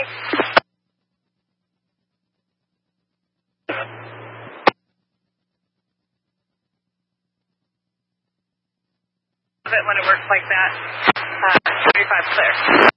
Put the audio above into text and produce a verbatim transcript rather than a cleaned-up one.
When it works like that, uh, thirty-five clear.